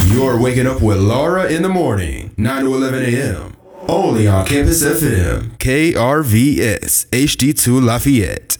You're waking up with Laura in the morning, 9 to 11 a.m. Only on Campus FM, KRVS, HD2 Lafayette.